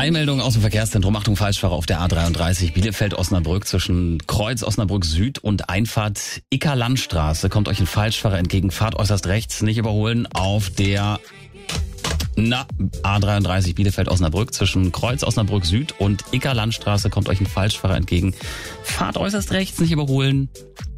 Eilmeldung aus dem Verkehrszentrum. Achtung, Falschfahrer auf der A33 Bielefeld-Osnabrück zwischen Kreuz Osnabrück Süd und Einfahrt Ickerlandstraße. Kommt euch ein Falschfahrer entgegen. Fahrt äußerst rechts, nicht überholen auf der A33 Bielefeld-Osnabrück zwischen Kreuz Osnabrück Süd und Ickerlandstraße. Kommt euch ein Falschfahrer entgegen. Fahrt äußerst rechts, nicht überholen.